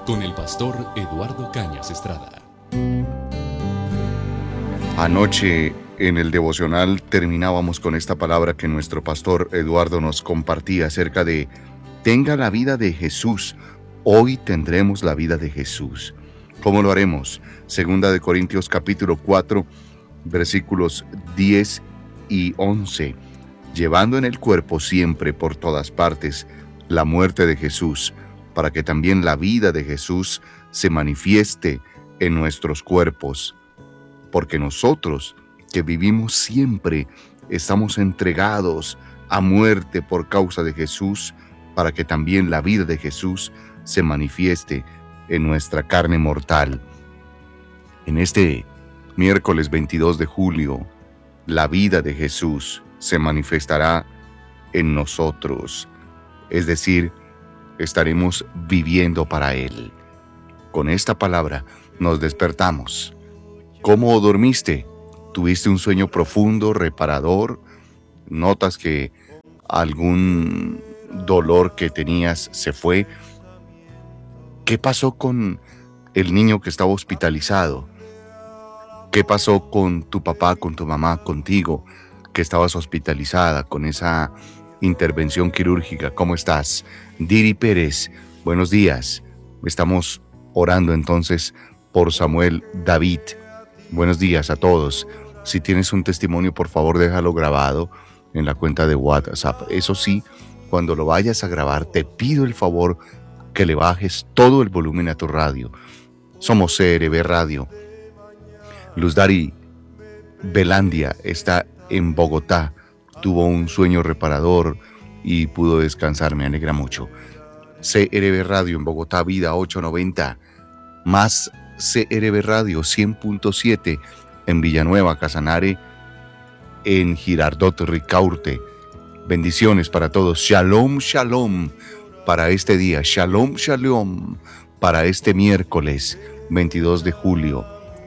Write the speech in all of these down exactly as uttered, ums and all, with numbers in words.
con el pastor Eduardo Cañas Estrada. Anoche en el devocional terminábamos con esta palabra que nuestro pastor Eduardo nos compartía acerca de tenga la vida de Jesús. Hoy tendremos la vida de Jesús. ¿Cómo lo haremos? Segunda de Corintios capítulo cuatro, versículos diez y once. Llevando en el cuerpo siempre por todas partes la muerte de Jesús, para que también la vida de Jesús se manifieste en nuestros cuerpos. Porque nosotros que vivimos siempre estamos entregados a muerte por causa de Jesús, para que también la vida de Jesús se manifieste en nuestra carne mortal. En este miércoles veintidós de julio, la vida de Jesús se manifestará en nosotros, es decir, estaremos viviendo para Él. Con esta palabra nos despertamos. ¿Cómo dormiste? ¿Tuviste un sueño profundo, reparador? ¿Notas que algún dolor que tenías se fue? ¿Qué pasó con el niño que estaba hospitalizado? ¿Qué pasó con tu papá, con tu mamá, contigo, que estabas hospitalizada con esa intervención quirúrgica? ¿Cómo estás? Diri Pérez, buenos días. Estamos orando entonces por Samuel David. Buenos días a todos. Si tienes un testimonio, por favor, déjalo grabado en la cuenta de WhatsApp. Eso sí, cuando lo vayas a grabar, te pido el favor que le bajes todo el volumen a tu radio. Somos C R B Radio. Luz Dari Belandia está en Bogotá. Tuvo un sueño reparador y pudo descansar. Me alegra mucho. C R B Radio en Bogotá, Vida ochocientos noventa. Más C R B Radio cien punto siete en Villanueva, Casanare, en Girardot, Ricaurte. Bendiciones para todos. Shalom, shalom para este día. Shalom, shalom para este miércoles veintidós de julio.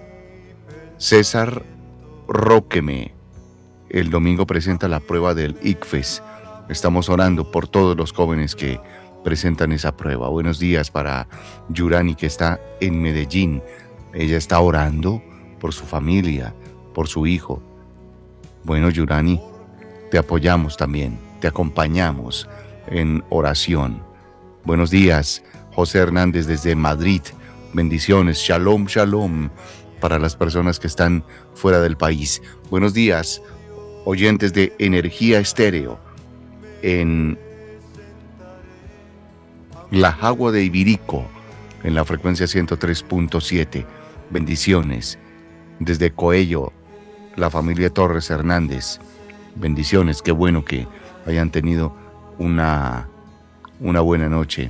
César Roqueme, el domingo presenta la prueba del I C F E S. Estamos orando por todos los jóvenes que presentan esa prueba. Buenos días para Yurani, que está en Medellín. Ella está orando por su familia, por su hijo. Bueno, Yurani, te apoyamos también, te acompañamos en oración. Buenos días, José Hernández desde Madrid. Bendiciones, shalom, shalom para las personas que están fuera del país. Buenos días, oyentes de Energía Estéreo en La Jagua de Ibirico, en la frecuencia ciento tres punto siete. Bendiciones. Desde Coello, la familia Torres Hernández. Bendiciones. Qué bueno que hayan tenido una, una buena noche.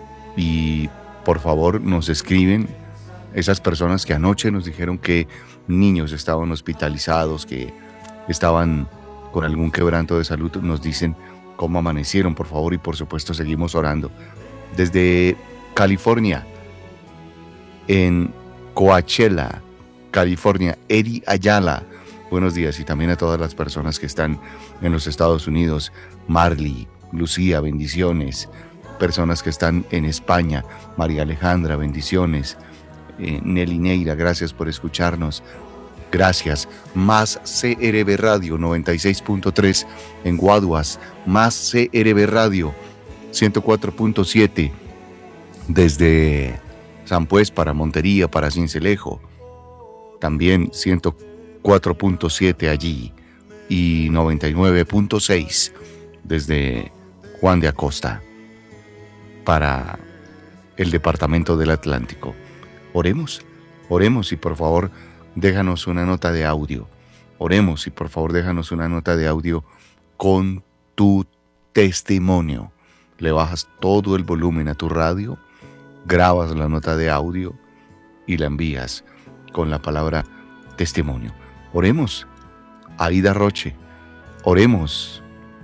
Y por favor nos escriben esas personas que anoche nos dijeron que niños estaban hospitalizados, que estaban con algún quebranto de salud. Nos dicen cómo amanecieron, por favor, y por supuesto seguimos orando. Desde California, en Coachella, California, Eri Ayala, buenos días. Y también a todas las personas que están en los Estados Unidos. Marley, Lucía, bendiciones. Personas que están en España, María Alejandra, bendiciones. eh, Nelly Neira, gracias por escucharnos. Gracias. Más C R B Radio noventa y seis punto tres en Guaduas. Más C R B Radio ciento cuatro punto siete desde San Pues para Montería, para Cincelejo. También ciento cuatro punto siete allí. Y noventa y nueve punto seis desde Juan de Acosta para el departamento del Atlántico. Oremos, oremos y por favor déjanos una nota de audio. Oremos y por favor déjanos una nota de audio con tu testimonio. Le bajas todo el volumen a tu radio, grabas la nota de audio y la envías con la palabra testimonio. Oremos. Aida Roche, oremos.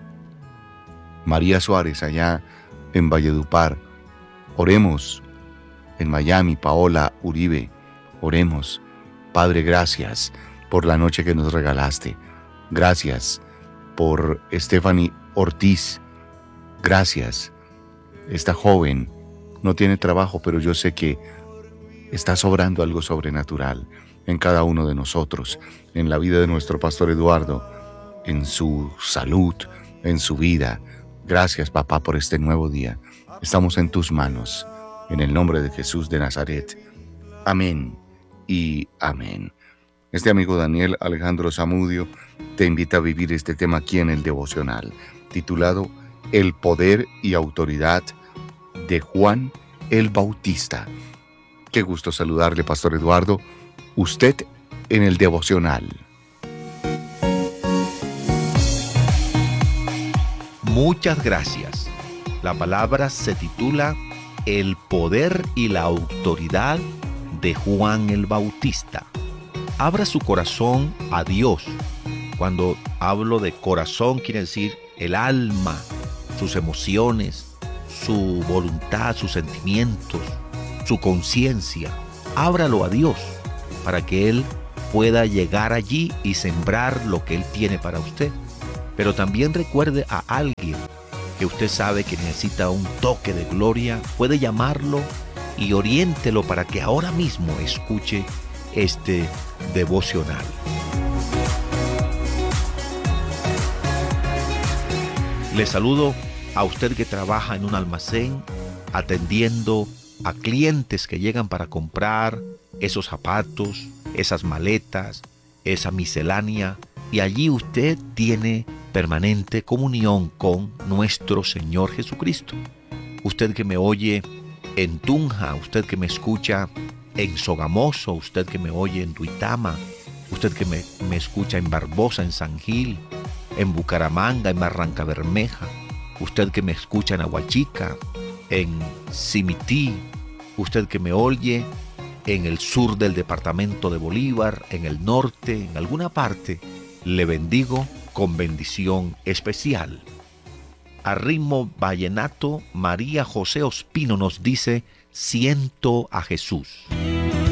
María Suárez allá en Valledupar, oremos. En Miami, Paola Uribe, oremos. Padre, gracias por la noche que nos regalaste. Gracias por Stephanie Ortiz. Gracias. Esta joven no tiene trabajo, pero yo sé que está sobrando algo sobrenatural en cada uno de nosotros, en la vida de nuestro pastor Eduardo, en su salud, en su vida. Gracias, papá, por este nuevo día. Estamos en tus manos, en el nombre de Jesús de Nazaret. Amén y amén. Este amigo Daniel Alejandro Zamudio te invita a vivir este tema aquí en el devocional, titulado El poder y autoridad de Juan el Bautista. Qué gusto saludarle, Pastor Eduardo. Usted en el devocional. Muchas gracias. La palabra se titula El poder y la autoridad de Juan el Bautista. Abra su corazón a Dios. Cuando hablo de corazón, quiere decir el alma, sus emociones, su voluntad, sus sentimientos, su conciencia. Ábralo a Dios para que Él pueda llegar allí y sembrar lo que Él tiene para usted. Pero también recuerde a alguien que usted sabe que necesita un toque de gloria. Puede llamarlo y oriéntelo para que ahora mismo escuche este devocional. Le saludo a usted que trabaja en un almacén atendiendo a clientes que llegan para comprar esos zapatos, esas maletas, esa miscelánea, y allí usted tiene permanente comunión con nuestro Señor Jesucristo. Usted que me oye en Tunja, usted que me escucha en Sogamoso, usted que me oye en Duitama, usted que me, me escucha en Barbosa, en San Gil, en Bucaramanga, en Barranca Bermeja, usted que me escucha en Aguachica, en Simití, usted que me oye en el sur del departamento de Bolívar, en el norte, en alguna parte, le bendigo con bendición especial. A ritmo vallenato, María José Ospino nos dice: siento a Jesús.